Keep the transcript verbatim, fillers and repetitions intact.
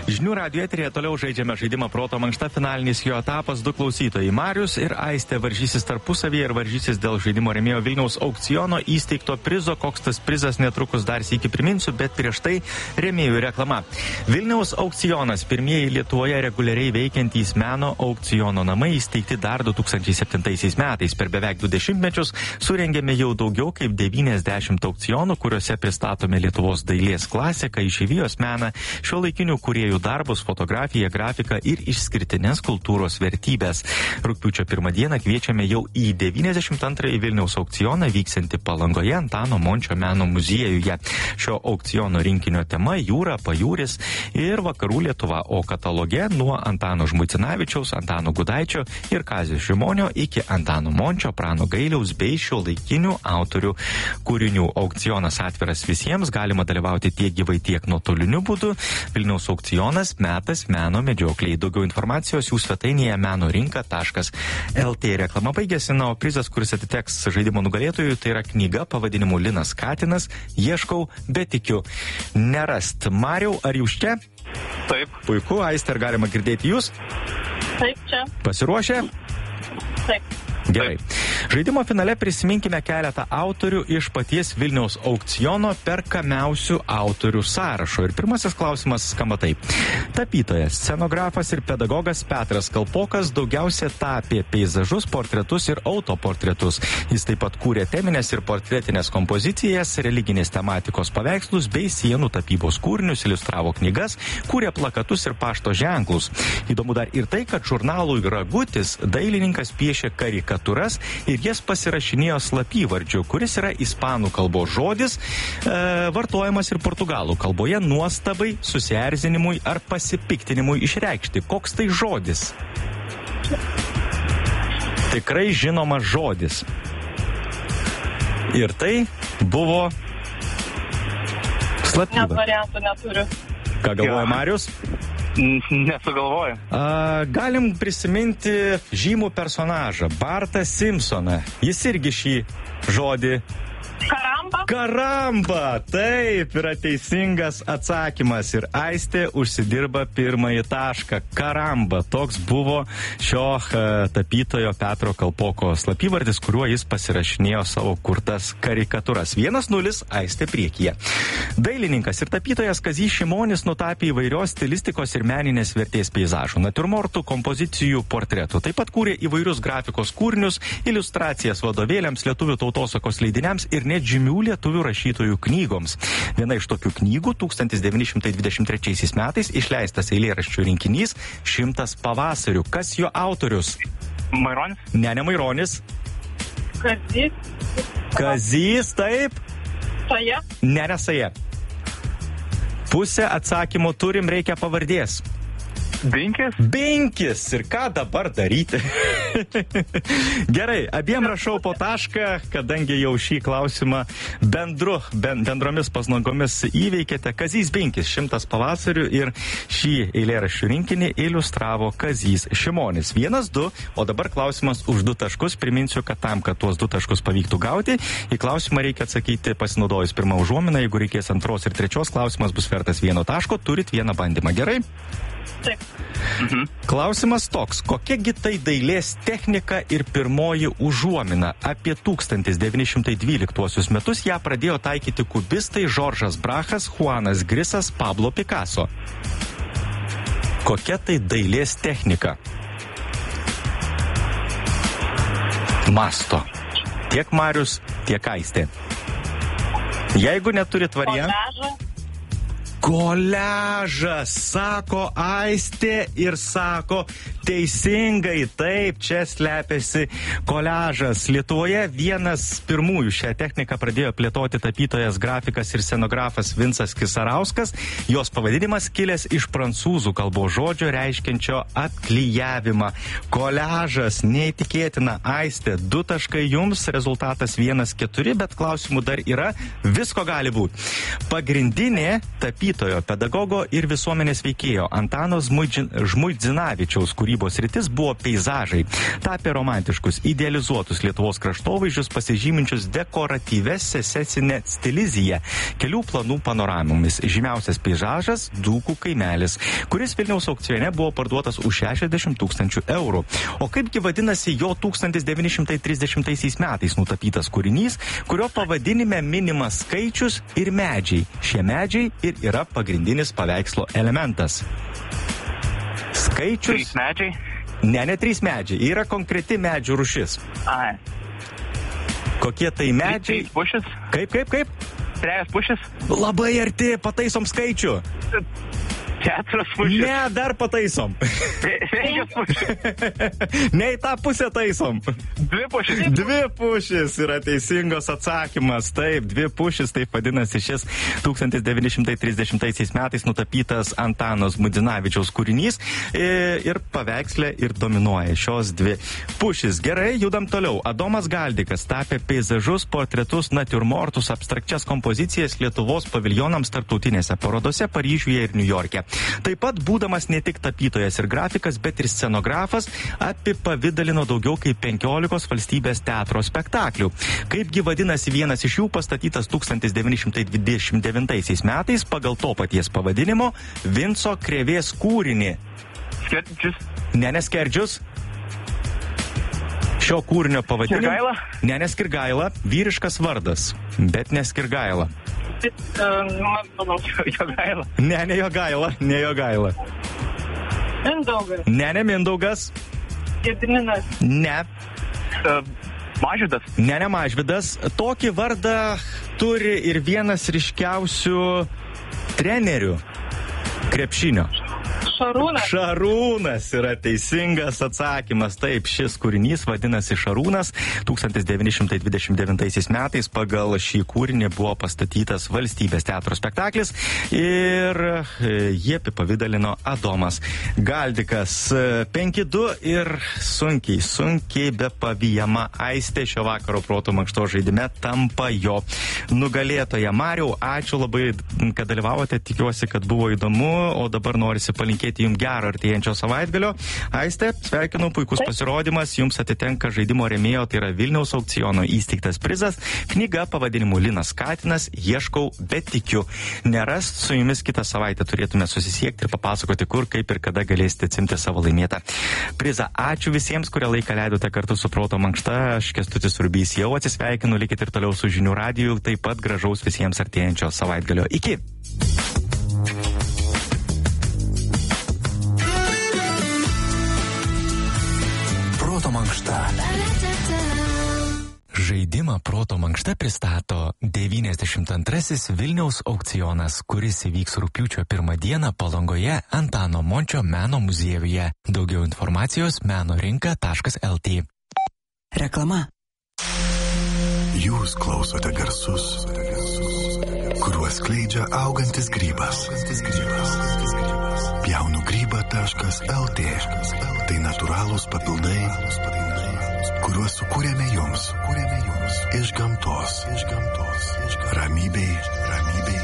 Žinių radijo eteryje toliau žaidžiame žaidimą Proto mankšta, finalinis jo etapas. Du klausytojai Marius ir Aistė varžysis tarpusavyje ir varžysis dėl žaidimo rėmėjo Vilniaus aukciono įsteigto prizo. Koks tas prizas netrukus dar sykį priminsiu, bet prieš tai rėmėjų reklama. Vilniaus aukcionas – pirmieji Lietuvoje reguliariai veikiantys meno aukciono namai, įsteigti dar du tūkstančiai septintaisiais metais. Per beveik du dešimtmečius surengėme jau daugiau kaip devyniasdešimt aukcionų, kuriuose pristatome Lietuvos dailės klasiką, išeivijos meną, šiuolaikinių kūrėjų darbus, fotografiją, grafiką ir išskirtinės kultūros vertybės. Rugpjūčio pirmą dieną kviečiame jau į devyniasdešimt antrąjį Vilniaus aukcioną vyksiantį Palangoje Antano Mončio meno muziejuje. Šio aukciono rinkinio tema – jūra, pajūris ir vakarų Lietuva, o kataloge nuo Antano Žmuicinavičiaus, Antano Gudaičio ir Kazio Šimonio iki Antano Mončio, Prano Gailiaus bei šiuolaikinių autorių kūrinių. Aukcionas atviras visiems, galima dalyvauti tiek gyvai, tiek nuotoliniu būdu. Vilniaus aukcionas metas meno medžiokliai. Daugiau informacijos jų svetainėje menorinka taškas el tė. Reklama baigėsi, na, o prizas, kuris atiteks žaidimo nugalėtojui, tai yra knyga pavadinimu Linas Katinas, Ieškau, bet tikiu nerast. Mariau, ar jūs čia? Taip. Puiku, Aistė, ar galima girdėti jūs? Taip, čia. Pasiruošę? Taip. Gerai. Žaidimo finale prisiminkime keletą autorių iš paties Vilniaus aukciono perkamiausių autorių sąrašo. Ir pirmasis klausimas skamba taip. Tapytojas, scenografas ir pedagogas Petras Kalpokas daugiausia tapė peizažus, portretus ir autoportretus. Jis taip pat kūrė teminės ir portretinės kompozicijas, religinės tematikos paveikslus bei sienų tapybos kūrinius, iliustravo knygas, kūrė plakatus ir pašto ženklus. Įdomu dar ir tai, kad žurnalui Ragutis dailininkas piešė karikatūras ir jas pasirašinėjo slapyvardžiu, kuris yra ispanų kalbos žodis, e, vartojamas ir portugalų kalboje nuostabai, susierzinimui ar pasipiktinimui išreikšti. Koks tai žodis? Tikrai žinomas žodis. Ir tai buvo slapyvardis. Net variantų neturiu. Ką galvoja Marius? Nesugalvoju. A, galim prisiminti žymų personažą, Bartą Simpsoną. Jis irgi šį žodį... Karamba? Karamba! Taip, yra teisingas atsakymas. Ir Aistė užsidirba pirmąjį tašką. Karamba. Toks buvo šio uh, tapytojo Petro Kalpoko slapyvardis, kuriuo jis pasirašinėjo savo kurtas karikatūras. Vienas nulis, Aistė priekyje. Dailininkas ir tapytojas Kazys Šimonis nutapė įvairios stilistikos ir meninės vertės peizažų, natiurmortų, kompozicijų, portretų. Taip pat kūrė įvairius grafikos kūrinius, iliustracijas vadovėliams, lietuvių tautosakos leidiniams ir net žymių lietuvių rašytojų knygoms. Viena iš tokių knygų tūkstantis devyni šimtai dvidešimt trečiaisiais metais išleistas eilėraščių rinkinys Šimtas pavasarių. Kas jo autorius? Maironis? Ne, ne Maironis. Kazys? Kazys, taip. Saja? Ne, ne Saja. Pusę atsakymų turim, reikia pavardės. Binkis? Binkis. Ir ką dabar daryti? Gerai, abiem rašau po tašką, kadangi jau šį klausimą bendru, ben, bendromis pasnogomis įveikėte. Kazys Binkis, Šimtas pavasarių, ir šį eilėraščių rinkinį iliustravo Kazys Šimonis. Vienas, du, o dabar klausimas už du taškus. Priminsiu, kad tam, kad tuos du taškus pavyktų gauti, į klausimą reikia atsakyti pasinaudojus pirmą užuominą. Jeigu reikės antros ir trečios, klausimas bus vertas vieno taško, turit vieną bandymą. Gerai? Taip. Mhm. Klausimas toks, kokiagi tai dailės technika ir pirmoji užuomina? Apie tūkstantis devyni šimtai dvyliktuosius metus ją pradėjo taikyti kubistai Žoržas Brachas, Juanas Grisas, Pablo Picasso. Kokia tai dailės technika? Masto. Tiek Marius, tiek Aistė. Jeigu neturit variantų... Koliažą? Koliažas, sako Aistė ir sako teisingai, taip, čia slepiasi koliažas. Lietuvoje vienas pirmųjų šią techniką pradėjo plėtoti tapytojas, grafikas ir scenografas Vincas Kisarauskas. Jos pavadinimas kilęs iš prancūzų kalbos žodžio reiškiančio atklijavimą. Koliažas, neįtikėtina. Aistė, du taškai jums, rezultatas vienas keturi, bet klausimų dar yra, visko gali būti. Pagrindinė tapytojo, pedagogo ir visuomenės veikėjo Antano Žmuidzinavičiaus kūryba kūrybos rytis buvo peizažai, tapę romantiškus, idealizuotus Lietuvos kraštovaizdžius pasižyminčius dekoratyvę secesinę stiliziją, kelių planų panoramomis. Žymiausias peizažas – Dzūkų kaimelis, kuris Vilniaus aukcione buvo parduotas už šešiasdešimt tūkstančių eurų. O kaipgi vadinasi jo tūkstantis devyni šimtai trisdešimtaisiais metais nutapytas kūrinys, kurio pavadinime minimas skaičius ir medžiai. Šie medžiai ir yra pagrindinis paveikslo elementas. Skaičius... Trys medžiai? Ne, ne trys medžiai. Yra konkreti medžių rūšis. Ai. Kokie tai medžiai? Trys pušis? Kaip, kaip, kaip? Trejas pušis? Labai arti, pataisom skaičių. Keturios pušis? Ne, dar pataisom. Penkios pušis? Ne į tą pusę taisom. Dvi pušis? Dvi pušis yra teisingos atsakymas. Taip, dvi pušis, taip vadinasi šis tūkstantis devyni šimtai trisdešimtaisiais metais nutapytas Antanos Mudzinavičiaus kūrinys ir paveikslė ir dominuoja šios dvi pušis. Gerai, judam toliau. Adomas Galdikas tapė peizažus, portretus, natiurmortus, abstrakčias kompozicijas Lietuvos paviljonams tarptautinėse parodose Paryžiuje ir Niujorke. Taip pat, būdamas ne tik tapytojas ir grafikas, bet ir scenografas, apipavidalino daugiau kaip penkiolikos valstybės teatro spektaklių. Kaipgi vadinasi vienas iš jų pastatytas tūkstantis devyni šimtai dvidešimt devintaisiais metais pagal to paties pavadinimo Vinco Krėvės kūrinį? Skerdžius? Ne, neskerdžius. Šio kūrinio pavadinimas... Skirgaila? Ne, neskirgaila, vyriškas vardas, bet neskirgaila. Jogaila? Ne, ne Jogaila, ne Jogaila. Mindaugas. Ne, ne Mindaugas. Gediminas. Ne. Uh, Mažvydas? Ne, ne Mažvydas. Tokį vardą turi ir vienas ryškiausių trenerių krepšinio. Šarūnas. Šarūnas yra teisingas atsakymas. Taip, šis kūrinys vadinasi Šarūnas. tūkstantis devyni šimtai dvidešimt devintaisiais metais pagal šį kūrinį buvo pastatytas valstybės teatro spektaklis ir jie apipavidalino Adomas Galdikas. penki du ir sunkiai, sunkiai be pavijama Aistė šio vakaro proto mankšto žaidime tampa jo nugalėtoja. Mariau, ačiū labai, kad dalyvavote. Tikiuosi, kad buvo įdomu, o dabar norisi palinkėti jums gero artėjančio savaitgalio. Aiste, sveikinu, puikus pasirodymas. Jums atitenka žaidimo rėmėjo, tai yra Vilniaus aukciono įsteigtas prizas. Knyga pavadinimu Linas Katinas, Ieškau, bet tikiu. Nerast, su jumis kitą savaitę turėtume susisiekti ir papasakoti, kur, kaip ir kada galėsite atsimti savo laimėtą prizą. Ačiū visiems, kurie laiką leidote kartu su Proto mankšta. Aš Kęstutis Urbys jau atsisveikinu, likite ir toliau su Žinių radiju. Taip pat gražaus visiems artėjančio savaitgalio. Iki! Proto mankšta. Žaidimą Proto mankšta pristato devyniasdešimt antrasis Vilniaus aukcionas, kuris įvyks rugpjūčio pirmą dieną Palangoje Antano Mončio meno muziejuje. Daugiau informacijos menorinka taškas el tė. Reklama. Jūs klausote garsus, kuriuos skleidžia augantis grybas. Pjaunu grybą taškas el tė. Tai natūralūs papildai, kuriuos sukūrėme jums iš gamtos. Ramybei, ramybei